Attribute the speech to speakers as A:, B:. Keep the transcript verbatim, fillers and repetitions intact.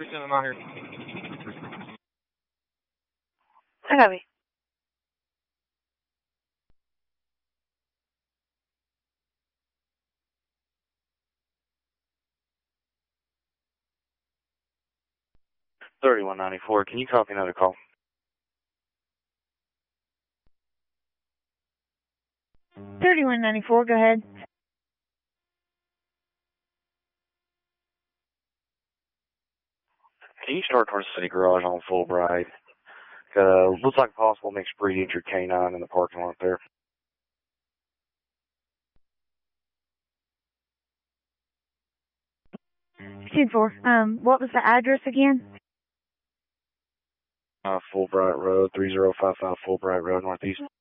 A: Send him out here.
B: I got me.
C: thirty-one ninety-four, can you copy another call?
B: thirty-one ninety-four, go ahead.
C: Can you start towards the city garage on Fulbright? Uh, looks like a possible mixed breed injured canine in the parking lot there.
B: ten four. Um, what was the address again?
C: Uh, Fulbright Road, three zero five five Fulbright Road, Northeast.